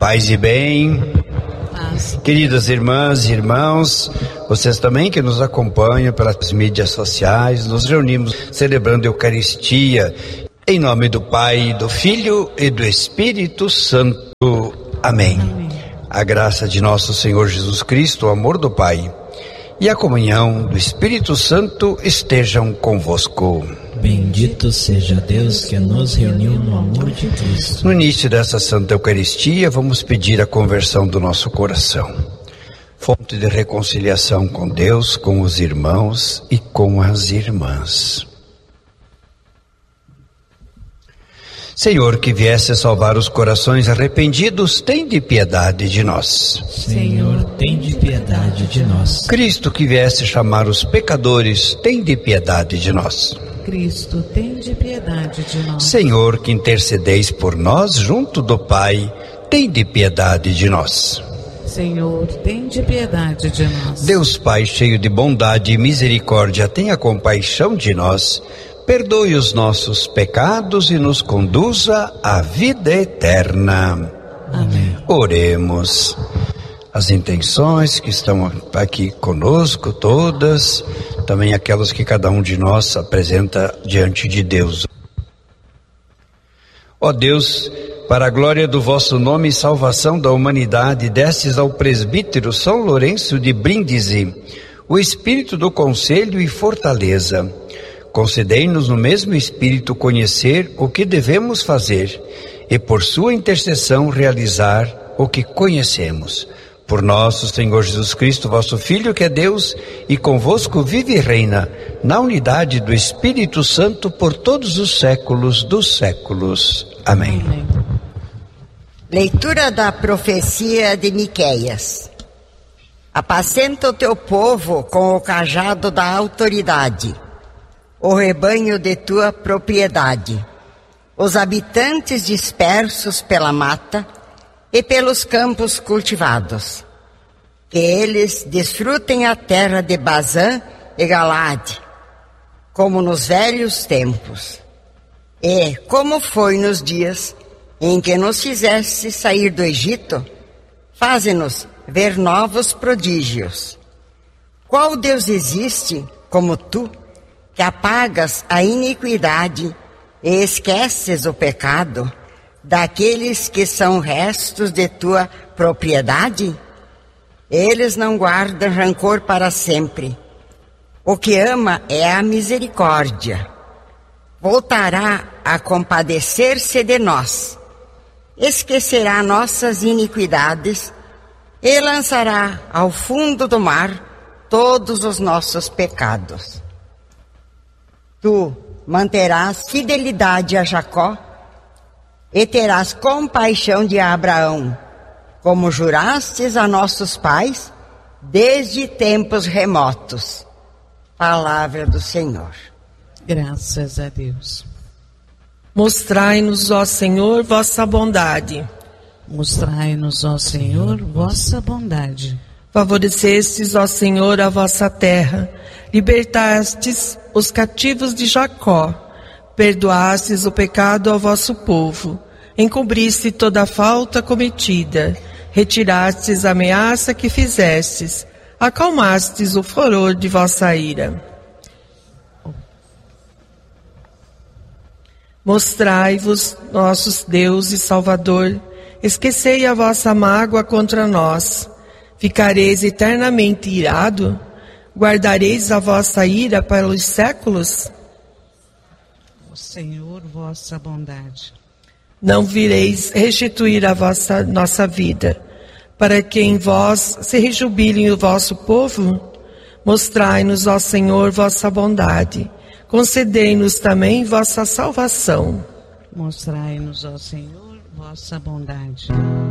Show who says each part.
Speaker 1: Paz e bem. Queridas irmãs e irmãos, vocês também que nos acompanham pelas mídias sociais, nos reunimos celebrando a Eucaristia, em nome do Pai, do Filho e do Espírito Santo. Amém. A graça de nosso Senhor Jesus Cristo, o amor do Pai e a comunhão do Espírito Santo estejam convosco.
Speaker 2: Bendito seja Deus que nos reuniu no amor de Cristo.
Speaker 1: No início dessa Santa Eucaristia, vamos pedir a conversão do nosso coração, fonte de reconciliação com Deus, com os irmãos e com as irmãs. Senhor, que viesse salvar os corações arrependidos, tende piedade de nós.
Speaker 2: Senhor, tende piedade de nós.
Speaker 1: Cristo, que viesse chamar os pecadores, tende piedade de nós.
Speaker 3: Cristo, tende piedade de nós.
Speaker 1: Senhor, que intercedeis por nós junto do Pai, tende piedade de nós.
Speaker 3: Senhor, tende piedade de nós.
Speaker 1: Deus Pai, cheio de bondade e misericórdia, tenha compaixão de nós, perdoe os nossos pecados e nos conduza à vida eterna.
Speaker 3: Amém.
Speaker 1: Oremos. As intenções que estão aqui conosco, todas, também aquelas que cada um de nós apresenta diante de Deus. Ó Deus, para a glória do vosso nome e salvação da humanidade, destes ao presbítero São Lourenço de Brindisi o espírito do conselho e fortaleza. Concedei-nos no mesmo espírito conhecer o que devemos fazer e por sua intercessão realizar o que conhecemos. Por nosso Senhor Jesus Cristo, vosso Filho, que é Deus, e convosco vive e reina, na unidade do Espírito Santo, por todos os séculos dos séculos. Amém.
Speaker 3: Amém.
Speaker 4: Leitura da profecia de Miqueias. Apacenta o teu povo com o cajado da autoridade, o rebanho de tua propriedade, os habitantes dispersos pela mata e pelos campos cultivados. Que eles desfrutem a terra de Bazã e Galade, como nos velhos tempos. E como foi nos dias em que nos fizeste sair do Egito, faze-nos ver novos prodígios. Qual Deus existe como tu, que apagas a iniquidade e esqueces o pecado daqueles que são restos de tua propriedade? Eles não guardam rancor para sempre. O que ama é a misericórdia. Voltará a compadecer-se de nós, esquecerá nossas iniquidades e lançará ao fundo do mar todos os nossos pecados. Tu manterás fidelidade a Jacó e terás compaixão de Abraão, como jurastes a nossos pais desde tempos remotos. Palavra do Senhor.
Speaker 3: Graças a Deus.
Speaker 5: Mostrai-nos, ó Senhor, vossa bondade.
Speaker 3: Mostrai-nos, ó Senhor, vossa bondade.
Speaker 5: Favorecestes, ó Senhor, a vossa terra. Libertastes os cativos de Jacó. Perdoastes o pecado ao vosso povo. Encobriste toda a falta cometida. Retirastes a ameaça que fizestes. Acalmastes o furor de vossa ira. Mostrai-vos, nossos Deus e Salvador, esquecei a vossa mágoa contra nós. Ficareis eternamente irado? Guardareis a vossa ira para os séculos?
Speaker 3: Ó Senhor, vossa bondade.
Speaker 5: Não vireis restituir a nossa vida, para que em vós se rejubile o vosso povo? Mostrai-nos, ó Senhor, vossa bondade. Concedei-nos também vossa salvação.
Speaker 3: Mostrai-nos, ó Senhor, vossa bondade.